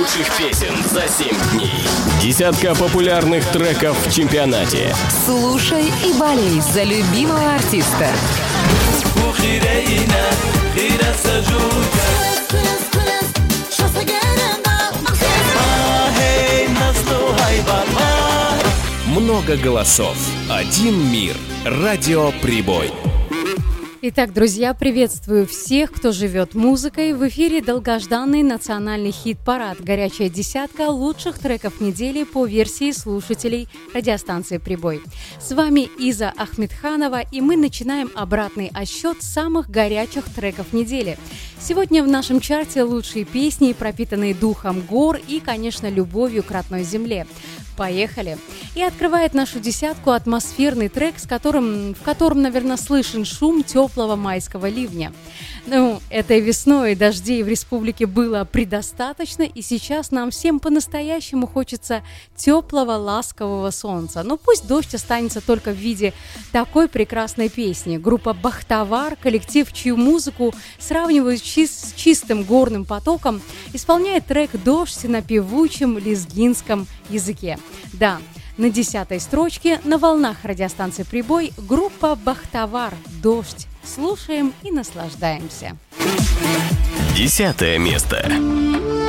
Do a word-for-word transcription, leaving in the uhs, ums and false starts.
лучших песен за семь дней. Десятка популярных треков в чемпионате. Слушай и болей за любимого артиста. Много голосов. Один мир. Радио Прибой. Итак, друзья, приветствую всех, кто живет музыкой. В эфире долгожданный национальный хит-парад «Горячая десятка» лучших треков недели по версии слушателей радиостанции «Прибой». С вами Иза Ахмедханова, и мы начинаем обратный отсчет самых горячих треков недели. Сегодня в нашем чарте лучшие песни, пропитанные духом гор и, конечно, любовью к родной земле. Поехали! И открывает нашу десятку атмосферный трек, с которым, в котором, наверное, слышен шум теплого майского ливня. Ну, этой весной дождей в республике было предостаточно, и сейчас нам всем по-настоящему хочется теплого, ласкового солнца. Но пусть дождь останется только в виде такой прекрасной песни. Группа «Бахтавар», коллектив, чью музыку сравнивают чи- с чистым горным потоком, исполняет трек «Дождь» на певучем лезгинском языке. Да, на десятой строчке на волнах радиостанции «Прибой» группа «Бахтавар», «Дождь». Слушаем и наслаждаемся. Десятое место.